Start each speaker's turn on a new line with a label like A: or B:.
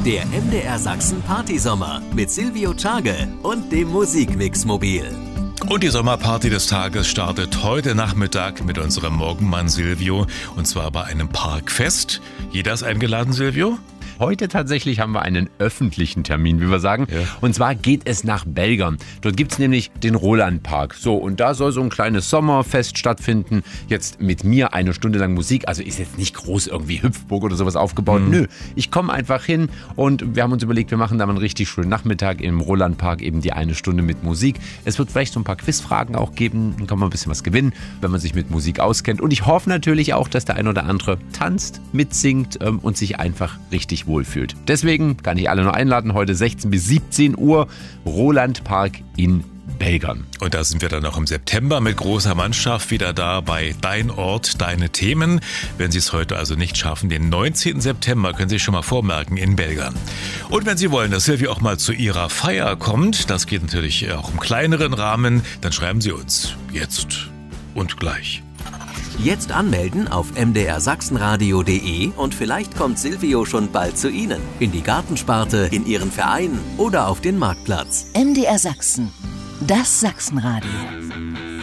A: Der MDR Sachsen Partysommer mit Silvio Tschage und dem Musikmix-Mobil.
B: Und die Sommerparty des Tages startet heute Nachmittag mit unserem Morgenmann Silvio. Und zwar bei einem Parkfest. Jeder ist eingeladen, Silvio?
C: Heute tatsächlich haben wir einen öffentlichen Termin, wie wir sagen. Ja. Und zwar geht es nach Belgern. Dort gibt es nämlich den Roland-Park. So, und da soll so ein kleines Sommerfest stattfinden. Jetzt mit mir 1 Stunde lang Musik. Also ist jetzt nicht groß irgendwie Hüpfburg oder sowas aufgebaut. Nö, ich komme einfach hin und wir haben uns überlegt, wir machen da mal einen richtig schönen Nachmittag im Roland-Park, eben die 1 Stunde mit Musik. Es wird vielleicht so ein paar Quizfragen auch geben. Dann kann man ein bisschen was gewinnen, wenn man sich mit Musik auskennt. Und ich hoffe natürlich auch, dass der ein oder andere tanzt, mitsingt und sich einfach richtig wohlfühlt. Deswegen kann ich alle nur einladen, heute 16 bis 17 Uhr, Roland-Park in Belgern.
B: Und da sind wir dann auch im September mit großer Mannschaft wieder da bei Dein Ort, deine Themen. Wenn Sie es heute also nicht schaffen, den 19. September können Sie sich schon mal vormerken in Belgern. Und wenn Sie wollen, dass Silvia auch mal zu Ihrer Feier kommt, das geht natürlich auch im kleineren Rahmen, dann schreiben Sie uns jetzt und gleich.
A: Jetzt anmelden auf mdrsachsenradio.de und vielleicht kommt Silvio schon bald zu Ihnen. In die Gartensparte, in Ihren Verein oder auf den Marktplatz.
D: MDR Sachsen, das Sachsenradio.